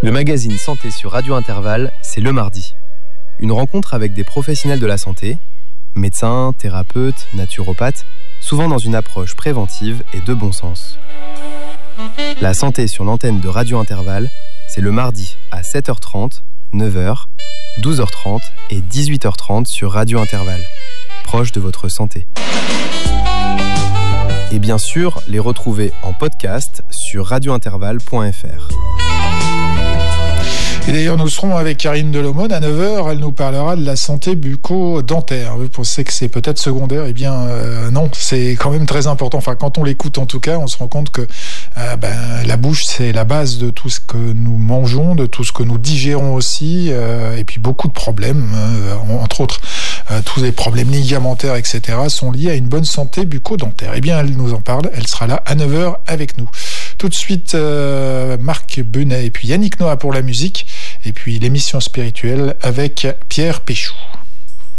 Le magazine Santé sur Radio Intervalle, c'est le mardi. Une rencontre avec des professionnels de la santé, médecins, thérapeutes, naturopathes, souvent dans une approche préventive et de bon sens. La santé sur l'antenne de Radio Intervalle, c'est le mardi à 7h30, 9h, 12h30 et 18h30 sur Radio Intervalle, proche de votre santé. Et bien sûr, les retrouver en podcast sur radiointervalle.fr. Et d'ailleurs, nous serons avec Karine Delomone à 9h. Elle nous parlera de la santé bucco-dentaire. Vous pensez que c'est peut-être secondaire? Eh bien, non, c'est quand même très important. Enfin, quand on l'écoute, en tout cas, on se rend compte que la bouche, c'est la base de tout ce que nous mangeons, de tout ce que nous digérons aussi, et puis beaucoup de problèmes, entre autres, tous les problèmes ligamentaires, etc., sont liés à une bonne santé bucco-dentaire. Eh bien, elle nous en parle. Elle sera là à 9h avec nous. Tout de suite, Marc Benet et puis Yannick Noah pour la musique, et puis l'émission spirituelle avec Pierre Péchou.